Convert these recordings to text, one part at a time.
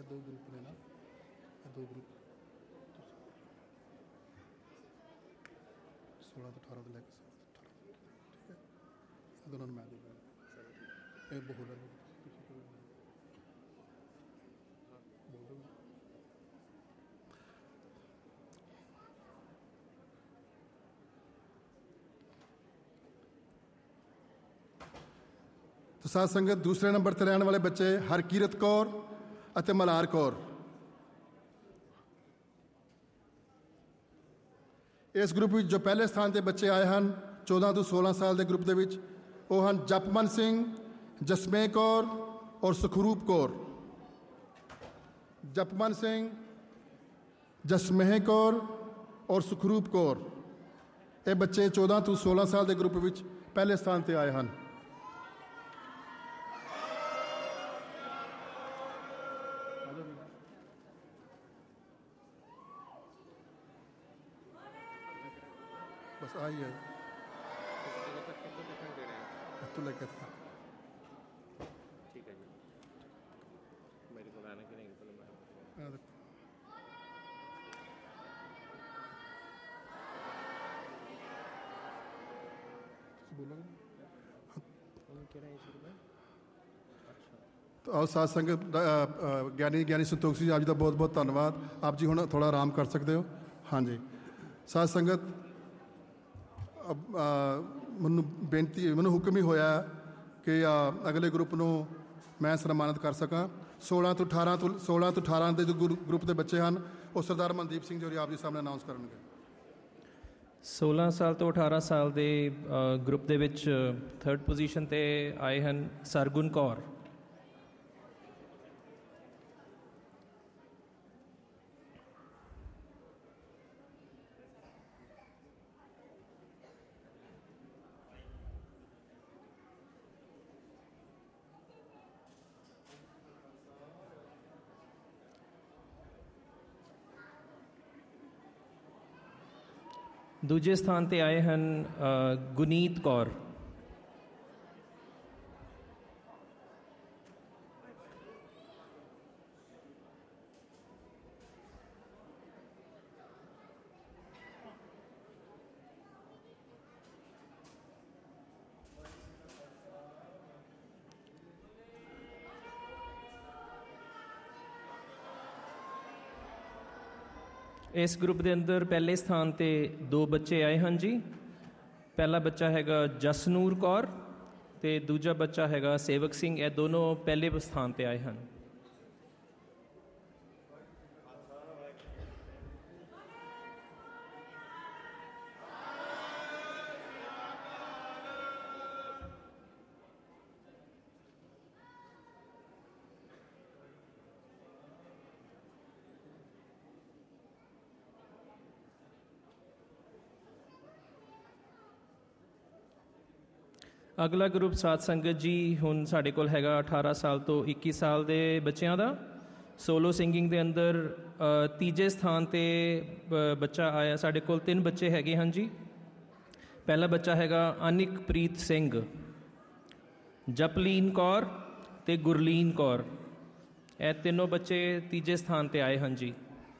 दो ग्रुप ने ना, दो ग्रुप 16 तो 18 लैके 16 तो 18, ठीक है, दोनों मैं दे ये बहुत बोल रहे तो साध संगत दूसरे नंबर ते रहने वाले बच्चे हरकीरत कौर ਅਤੇ ਮਲਾਰ ਕੌਰ। ਇਸ ਗਰੁੱਪ ਵਿੱਚ ਜੋ ਪਹਿਲੇ ਸਥਾਨ ਤੇ ਬੱਚੇ ਆਏ ਹਨ 14 ਤੋਂ 16 ਸਾਲ ਦੇ ਗਰੁੱਪ ਦੇ ਵਿੱਚ ਉਹ ਹਨ ਜਪਮਨ ਸਿੰਘ, ਜਸਮੇਹ ਕੌਰ ਔਰ ਸੁਖਰੂਪ ਕੌਰ। ਜਪਮਨ ਸਿੰਘ, ਜਸਮੇਹ ਕੌਰ ਔਰ ਸੁਖਰੂਪ ਕੌਰ ਇਹ ਬੱਚੇ 14 ਤੋਂ 16 ਸਾਲ ਦੇ ਗਰੁੱਪ ਵਿੱਚ ਪਹਿਲੇ ਸਥਾਨ ਤੇ ਆਏ ਹਨ। बस आई है तू लेके ठीक है जी, मेरे को आने के नहीं पहले मैं बोलोगे कह रहे हैं शुरू में। तो आओ साथ संगत ज्ञानी संतोख जी आप जी का बहुत बहुत धन्यवाद। आप जी हुण थोड़ा आराम कर सकते हो। हाँ जी साथ संगत ਮੈਨੂੰ ਬੇਨਤੀ ਮੈਨੂੰ ਹੁਕਮ ਹੀ ਹੋਇਆ ਕਿ ਅਗਲੇ ਗਰੁੱਪ ਨੂੰ ਮੈਂ ਸਨਮਾਨਿਤ ਕਰ ਸਕਾਂ। 16 ਤੋਂ 18 ਦੇ ਜੋ ਗਰੁੱਪ ਦੇ ਬੱਚੇ ਹਨ ਉਹ ਸਰਦਾਰ ਮਨਦੀਪ ਸਿੰਘ ਜੀ ਆਪ ਜੀ ਸਾਹਮਣੇ ਅਨਾਉਂਸ ਕਰਨਗੇ। 16 ਸਾਲ ਤੋਂ 18 ਸਾਲ ਦੇ ਗਰੁੱਪ ਦੇ ਵਿੱਚ 3rd ਪੋਜੀਸ਼ਨ 'ਤੇ ਆਏ ਹਨ ਸਰਗੁਣ ਕੌਰ। ਦੂਜੇ ਸਥਾਨ 'ਤੇ ਆਏ ਹਨ ਗੁਨੀਤ ਕੌਰ। ਇਸ ਗਰੁੱਪ ਦੇ ਅੰਦਰ ਪਹਿਲੇ ਸਥਾਨ 'ਤੇ 2 ਬੱਚੇ ਆਏ ਹਨ ਜੀ। ਪਹਿਲਾ ਬੱਚਾ ਹੈਗਾ ਜਸਨੂਰ ਕੌਰ ਅਤੇ ਦੂਜਾ ਬੱਚਾ ਹੈਗਾ ਸੇਵਕ ਸਿੰਘ। ਇਹ ਦੋਨੋਂ ਪਹਿਲੇ ਸਥਾਨ 'ਤੇ ਆਏ ਹਨ। ਅਗਲਾ ਗਰੁੱਪ ਸਾਧ ਸੰਗਤ ਜੀ ਹੁਣ ਸਾਡੇ ਕੋਲ ਹੈਗਾ 18 ਸਾਲ ਤੋਂ 21 ਸਾਲ ਦੇ ਬੱਚਿਆਂ ਦਾ। ਸੋਲੋ ਸਿੰਗਿੰਗ ਦੇ ਅੰਦਰ ਤੀਜੇ ਸਥਾਨ 'ਤੇ ਬੱਚਾ ਆਇਆ। ਸਾਡੇ ਕੋਲ 3 ਬੱਚੇ ਹੈਗੇ ਹਨ ਜੀ। ਪਹਿਲਾ ਬੱਚਾ ਹੈਗਾ ਅਨਿਕਪ੍ਰੀਤ ਸਿੰਘ, ਜਪਲੀਨ ਕੌਰ ਅਤੇ ਗੁਰਲੀਨ ਕੌਰ। ਇਹ ਤਿੰਨੋਂ ਬੱਚੇ ਤੀਜੇ ਸਥਾਨ 'ਤੇ ਆਏ ਹਨ ਜੀ।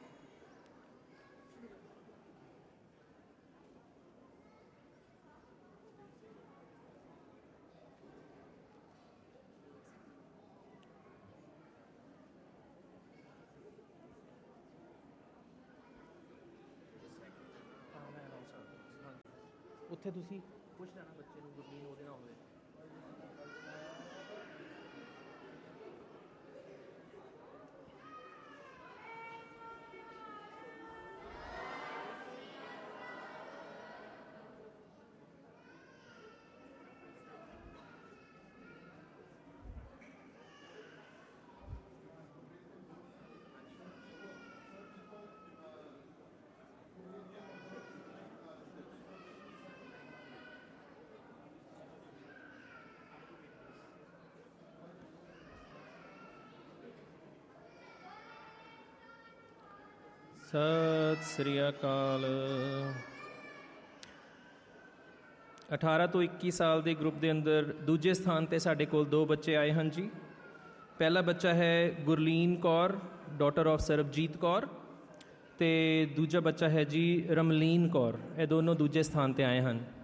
ਉੱਥੇ ਤੁਸੀਂ ਪੁੱਛ ਲੈਣਾ ਬੱਚੇ ਨੂੰ ਗੁਰਲੀਨ ਉਹਦੇ ਨਾਲ ਹੋਵੇ। ਸਤਿ ਸ੍ਰੀ ਅਕਾਲ। 18 ਤੋਂ 21 ਸਾਲ ਦੇ ਗਰੁੱਪ ਦੇ ਅੰਦਰ ਦੂਜੇ ਸਥਾਨ 'ਤੇ ਸਾਡੇ ਕੋਲ 2 ਬੱਚੇ ਆਏ ਹਨ ਜੀ। ਪਹਿਲਾ ਬੱਚਾ ਹੈ ਗੁਰਲੀਨ ਕੌਰ ਡਾਟਰ ਆਫ ਸਰਬਜੀਤ ਕੌਰ, ਤੇ ਦੂਜਾ ਬੱਚਾ ਹੈ ਜੀ ਰਮਲੀਨ ਕੌਰ। ਇਹ ਦੋਨੋਂ ਦੂਜੇ ਸਥਾਨ 'ਤੇ ਆਏ ਹਨ।